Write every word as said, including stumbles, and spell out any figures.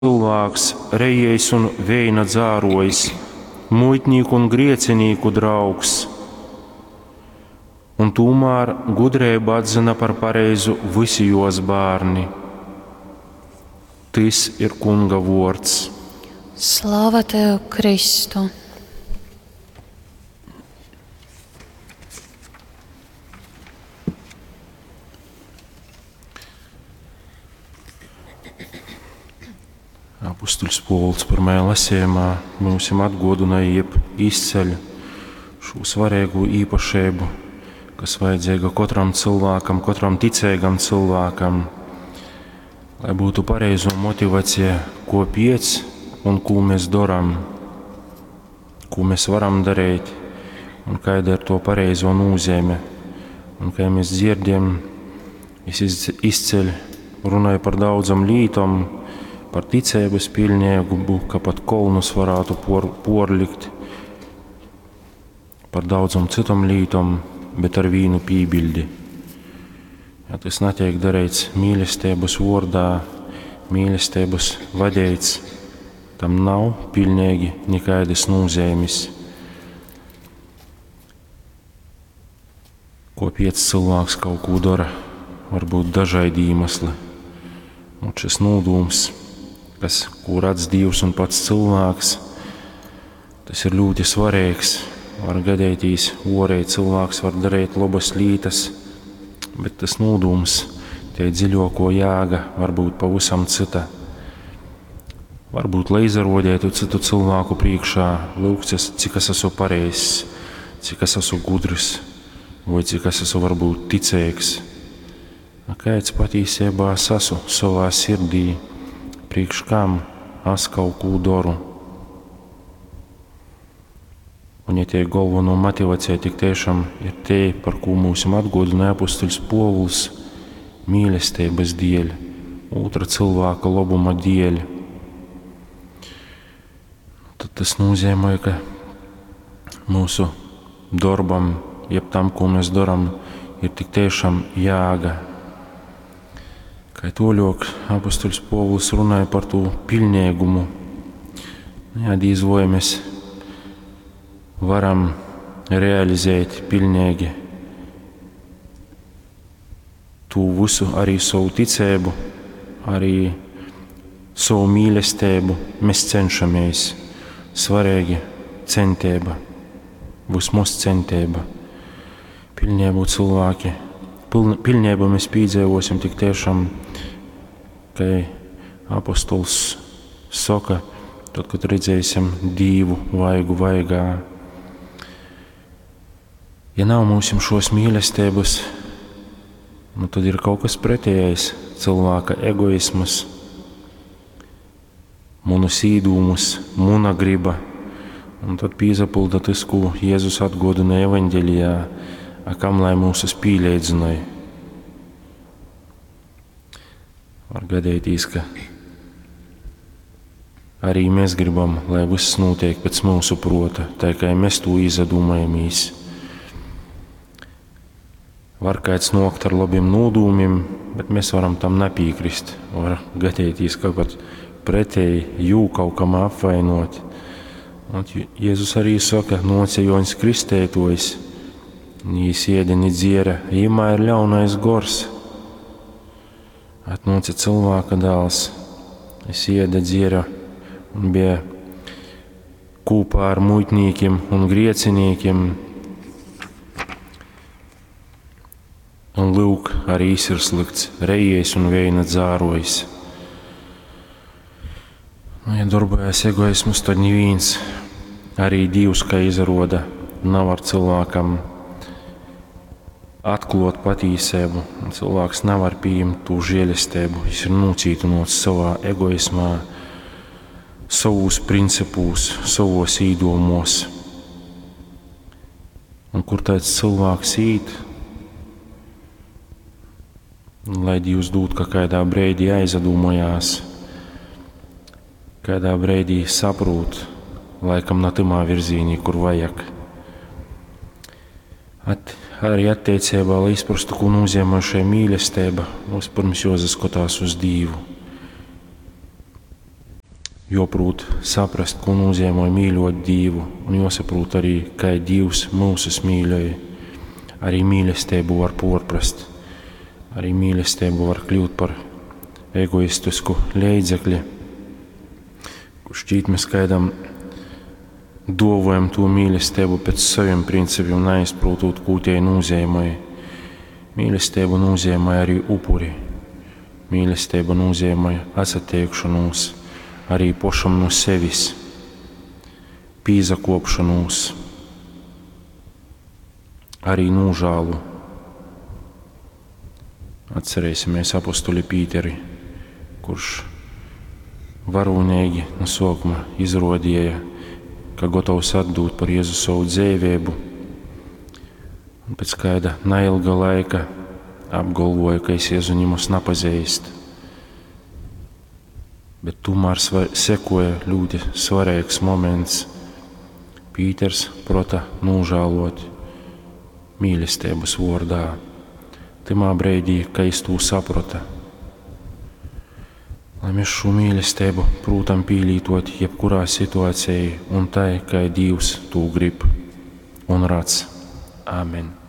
cilvēks, rejējs un vēina dzārojs, muitnieku un griecinīku draugs. Un tomēr gudrība atzina par pareizu visi jos bērni. Tas ir Kunga vārds. Slāva tev, Kristu! Apustuļs Pāvils pirmajā lasījumā mums atgādināja, jeb izceļ šo svarīgo īpašību, kas vajadzīga katram cilvēkam, katram ticīgam cilvēkam, lai būtu pareizo motivācija, ko piec un ko mēs darām, ko mēs varam darīt un kāda ir to pareizo nozīme. Un kā mēs dzirdam, es izceļ runāju par daudzam lītam, par ticības pilnīgumu, ka pat kolnus varētu por, porlikt, par daudzam citam lītam, bet ar vīnu pībildi. Ja tas netiek darīts mīlestības vārdā, mīlestības vadīts, tam nav pilnīgi nekādas nozīmes. Kāpēc cilvēks kaut ko dara, var būt dažādi iemesli. Un šis nodūms, kas, ko redz Dievs un pats cilvēks, tas ir ļoti svarīgs. Var gadīties, orēji cilvēks var darīt labas lietas, bet tas nodūms, tie dziļāko jēga var būt pavisam cita. Varbūt, lai izrodētu citu cilvēku priekšā, lūgties, cik es esmu pareizs, cik es esmu gudrs, vai cik es esmu varbūt ticīgs. Kāds patiesībā es esmu savā sirdī, priekš kam es kaut ko daru. Un ja tie galveno motivācija tik tiešām ir tie, par ko mūs atgādināja apustuļs Pāvils, mīlestības dēļ, otra cilvēka labuma dēļ, tad tas nozīmē, ka mūsu darbam, jeb tam, ko mēs darām, ir tik tiešām jēga. Kā toļok apustuļs Pāvils runāja par to pilnīgumu. Jā, diez vai mēs varam realizēt pilnīgi to visu, arī savu ticību, arī savu mīlestību. Mēs cenšamies. Svarīgi centība, vismaz centība. Pilnību cilvēki. Pilnību mēs piedzīvosim tik tiešām, ka apostols saka, tad, kad redzēsim Dievu vaigu vaigā. Ja nav mums šos mīlestības, nu tad ir kaut kas pretējais, cilvēka egoisms, munas īdūmus, muna griba. Un tad pīzapilda tas, ko Jēzus atgādināja evaņģelijā, a kam lai mūs spīlēdzināja. Var gadīties, ka arī mēs gribam, lai viss notiek pēc mūsu prota, tā kā mēs to izdomājamies. Var kāds nākt ar labiem nodūmiem, bet mēs varam tam nepiekrist. Var gadīties, ka pat pretēji jū kaut kam apvainot. Un Jēzus arī saka, nāca Joņs Kristētojs, Jīs ēda, ni dziera, jimā ir ļaunais gors. Atnāca cilvēka dēls, es ēda, dziera un bija kopā ar muitniekiem un griecinīkiem. Un lūk, arī ir slikts, rejējs un vēina dzārojs. Nu, ja darbojas egoismus, tad neviens, arī Dievs, kā izroda, nav ar cilvēkam atklāt patiesību. Cilvēks nevar pieņemt to žēlastību. Viņš ir nocītinots savā egoismā, savos principos, savos īdomos. Un kur tāds cilvēks īt, lai Dievs dod, ka kādā brīdī aizdomājās, kādā brīdī saprot, laikam ne tamā virzienī, kur vajag. At, arī attiecībā, lai izprastu, ko nozīmē šī mīlestība, mums pirms jāsaskatās uz Dievu. joprūt saprast, ko nozīmē mīļot Dievu, un josaprūt arī, kā Dievs mūsus mīļoja. Arī mīlestību var porprast, arī mīlestību var kļūt par egoistisku līdzekli, kur šķīt mēs kādam dovojam to mīlestību pēc saviem principiem, neizprūtot, ko tie nozīmē. Mīlestību nozīmē arī upuri, mīlestību nozīmē atsateikšanos arī pašam no sevis, pīzakopšanos, arī nožālu. Atcerēsimies apostuli Pīteri, kurš varonīgi no sākuma izrodīja, ka gatavs atdot par Jēzu savu dzīvību, un pēc kāda neilga laika apgalvoja, ka es Jēzu nemaz nepazīstu. Bet tomēr sekoja ļoti svarīgs moments. Pīters prota nožēlot mīlestības vārdā. Timā brīdī, ka es to saprota. Lai mēs šo mīlestību prūtam pīlītot jebkurā situācijā un tai, kā Dievs to grib un redz. Āmen.